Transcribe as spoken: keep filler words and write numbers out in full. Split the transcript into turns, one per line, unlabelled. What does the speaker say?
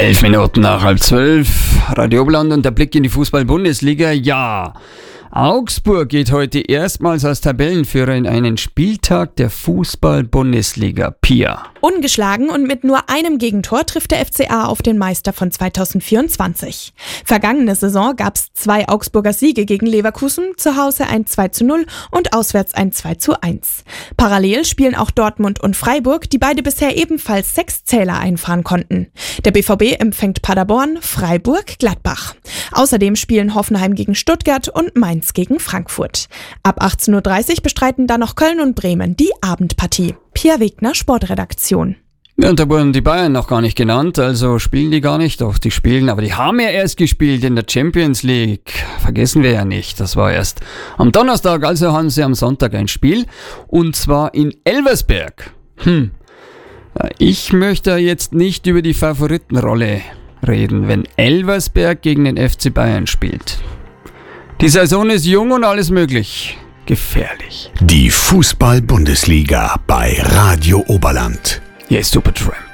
Elf Minuten nach halb zwölf, Radio Oberland und der Blick in die Fußball-Bundesliga. Ja, Augsburg geht heute erstmals als Tabellenführer in einen Spieltag der Fußball-Bundesliga. Pia.
Ungeschlagen und mit nur einem Gegentor trifft der F C A auf den Meister von zweitausendvierundzwanzig. Vergangene Saison gab es zwei Augsburger Siege gegen Leverkusen, zu Hause ein zwei zu null und auswärts ein zwei zu eins. Parallel spielen auch Dortmund und Freiburg, die beide bisher ebenfalls sechs Zähler einfahren konnten. Der B V B empfängt Paderborn, Freiburg, Gladbach. Außerdem spielen Hoffenheim gegen Stuttgart und Mainz gegen Frankfurt. Ab achtzehn Uhr dreißig bestreiten dann noch Köln und Bremen die Abendpartie. Pia Wegner, Sportredaktion.
Ja, und da wurden die Bayern noch gar nicht genannt, also spielen die gar nicht. Doch, die spielen, aber die haben ja erst gespielt in der Champions League. Vergessen wir ja nicht, das war erst am Donnerstag, also haben sie am Sonntag ein Spiel. Und zwar in Elversberg. Hm, ich möchte jetzt nicht über die Favoritenrolle reden, wenn Elversberg gegen den F C Bayern spielt. Die Saison ist jung und alles möglich. Gefährlich.
Die Fußball-Bundesliga bei Radio Oberland.
Yes, Supertramp.